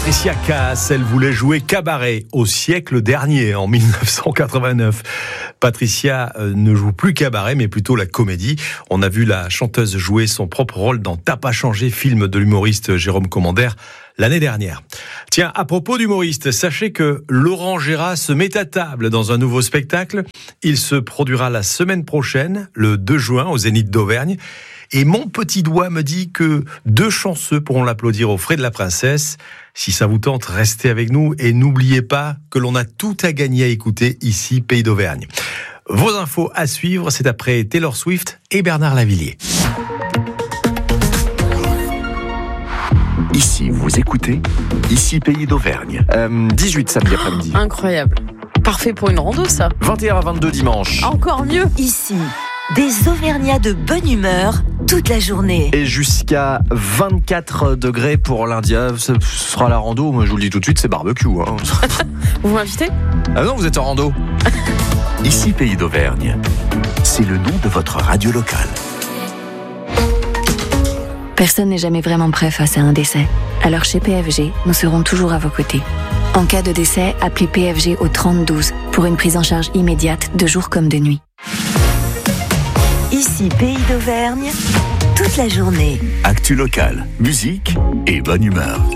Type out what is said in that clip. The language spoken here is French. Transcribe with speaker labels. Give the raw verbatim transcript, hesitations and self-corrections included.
Speaker 1: Patricia Cass, elle voulait jouer cabaret au siècle dernier, en mille neuf cent quatre-vingt-neuf. Patricia ne joue plus cabaret, mais plutôt la comédie. On a vu la chanteuse jouer son propre rôle dans T'as pas changé, film de l'humoriste Jérôme Commandeur, l'année dernière. Tiens, à propos d'humoriste, sachez que Laurent Gérard se met à table dans un nouveau spectacle. Il se produira la semaine prochaine, le deux juin, au Zénith d'Auvergne. Et mon petit doigt me dit que deux chanceux pourront l'applaudir aux frais de la princesse. Si ça vous tente, restez avec nous et n'oubliez pas que l'on a tout à gagner à écouter ici, Pays d'Auvergne. Vos infos à suivre, c'est après Taylor Swift et Bernard Lavilliers.
Speaker 2: Ici, vous écoutez, ici Pays d'Auvergne.
Speaker 3: Euh, dix-huit samedi après-midi.
Speaker 4: Oh, incroyable. Parfait pour une rando, ça.
Speaker 3: vingt et un à vingt-deux dimanche.
Speaker 4: Encore mieux.
Speaker 5: Ici, des Auvergnats de bonne humeur toute la journée.
Speaker 3: Et jusqu'à vingt-quatre degrés pour lundi. Ce sera la rando, moi je vous le dis tout de suite, c'est barbecue. Hein.
Speaker 4: Vous m'invitez ?
Speaker 3: Ah non, vous êtes en rando.
Speaker 2: Ici Pays d'Auvergne, c'est le nom de votre radio locale.
Speaker 6: Personne n'est jamais vraiment prêt face à un décès. Alors chez P F G, nous serons toujours à vos côtés. En cas de décès, appelez P F G au trente douze pour une prise en charge immédiate de jour comme de nuit.
Speaker 5: Ici Pays d'Auvergne, toute la journée.
Speaker 2: Actu locale, musique et bonne humeur.